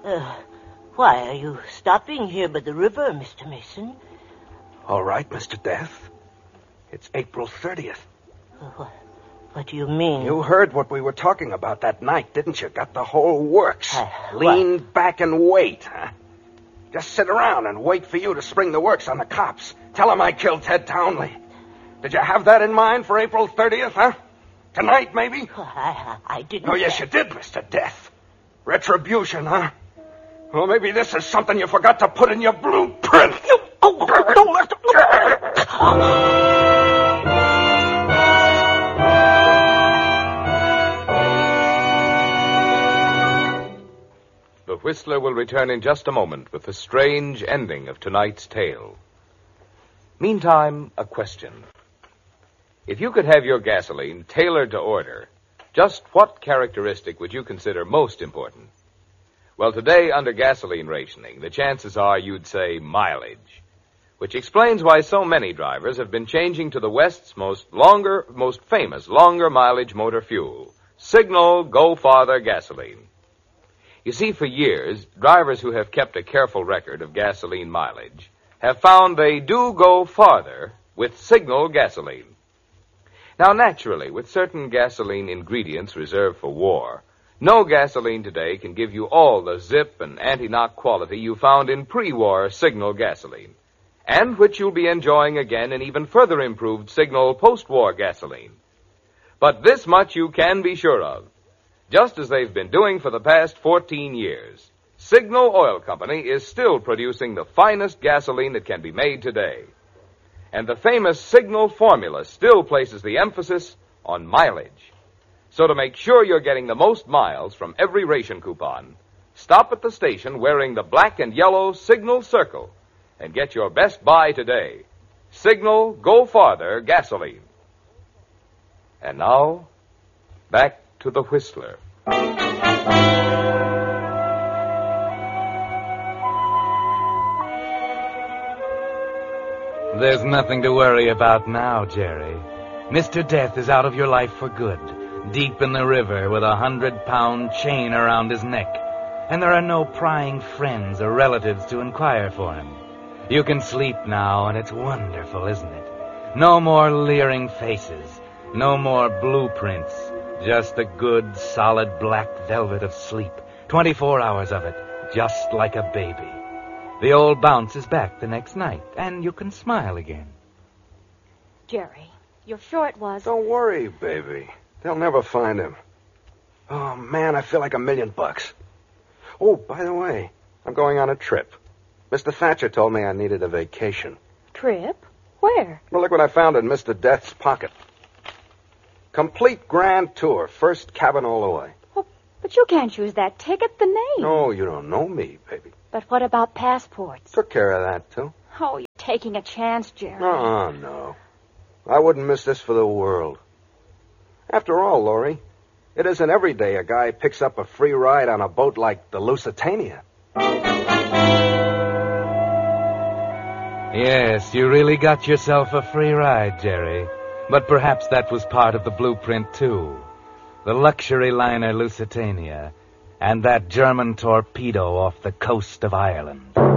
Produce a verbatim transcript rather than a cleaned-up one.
Uh, why are you stopping here by the river, Mister Mason? All right, Mister Death. It's April thirtieth. Uh, what, what do you mean? You heard what we were talking about that night, didn't you? Got the whole works. Uh, Lean what? back and wait, huh? Just sit around and wait for you to spring the works on the cops. Tell them I killed Ted Townley. Did you have that in mind for April thirtieth, huh? Tonight, maybe? Oh, I, I, I didn't... Oh, yes, you did, Mister Death. Retribution, huh? Well, maybe this is something you forgot to put in your blueprint. Oh, don't let... The Whistler will return in just a moment with the strange ending of tonight's tale. Meantime, a question. If you could have your gasoline tailored to order, just what characteristic would you consider most important? Well, today, under gasoline rationing, the chances are you'd say mileage, which explains why so many drivers have been changing to the West's most longer, most famous longer mileage motor fuel, Signal Go Farther gasoline. You see, for years, drivers who have kept a careful record of gasoline mileage have found they do go farther with Signal gasoline. Now, naturally, with certain gasoline ingredients reserved for war, no gasoline today can give you all the zip and anti-knock quality you found in pre-war Signal gasoline, and which you'll be enjoying again in even further improved Signal post-war gasoline. But this much you can be sure of. Just as they've been doing for the past fourteen years, Signal Oil Company is still producing the finest gasoline that can be made today. And the famous Signal formula still places the emphasis on mileage. So to make sure you're getting the most miles from every ration coupon, stop at the station wearing the black and yellow Signal Circle and get your best buy today. Signal Go Farther gasoline. And now, back to the Whistler. There's nothing to worry about now, Jerry. Mister Death is out of your life for good, deep in the river with a hundred-pound chain around his neck, and there are no prying friends or relatives to inquire for him. You can sleep now, and it's wonderful, isn't it? No more leering faces, no more blueprints, just a good, solid black velvet of sleep, twenty-four hours of it, just like a baby. The old bounce is back the next night, and you can smile again. Jerry, you're sure it was... Don't worry, baby. They'll never find him. Oh, man, I feel like a million bucks. Oh, by the way, I'm going on a trip. Mister Thatcher told me I needed a vacation. Trip? Where? Well, look what I found in Mister Death's pocket. Complete grand tour, first cabin all the way. Oh, but you can't use that ticket, the name. No, you don't know me, baby. But what about passports? Took care of that, too. Oh, you're taking a chance, Jerry. Oh, no. I wouldn't miss this for the world. After all, Laurie, it isn't every day a guy picks up a free ride on a boat like the Lusitania. Yes, you really got yourself a free ride, Jerry. But perhaps that was part of the blueprint, too. The luxury liner Lusitania and that German torpedo off the coast of Ireland.